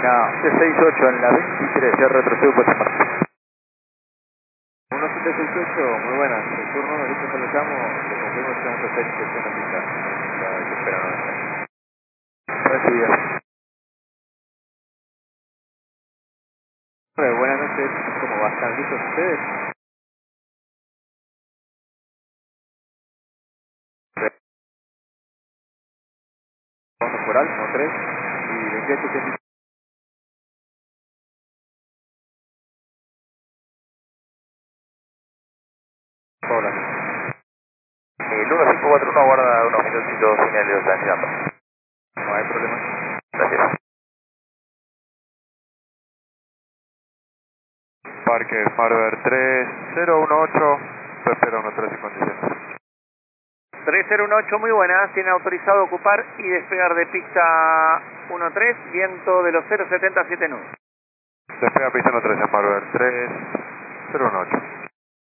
cabina C68 en la 23, ya retrocedo por esa parte. 1768, muy buenas. El turno, ahorita se lo llamo, le confirmo que vamos a hacer inspección en pista. Hay que esperar a ver. Recibido. Buenas noches, ¿cómo va? ¿Están listos ustedes? Vamos por alto, 3 y 28. Hola. El 1541 aguarda unos minutitos, señales de llegando. No hay problema. Gracias. Parque Farber 3018, espera 13 condiciones. 3018, muy buenas, tiene autorizado ocupar y despegar de pista 13, viento de los 070 7 nudos. Despega pista 13 en Farber 3018.